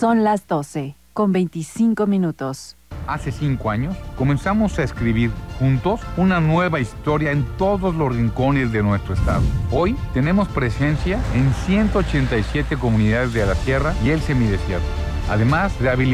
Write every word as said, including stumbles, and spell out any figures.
Son las doce, con veinticinco minutos. Hace cinco años comenzamos a escribir juntos una nueva historia en todos los rincones de nuestro estado. Hoy tenemos presencia en ciento ochenta y siete comunidades de la sierra y el semidesierto. Además, rehabilitamos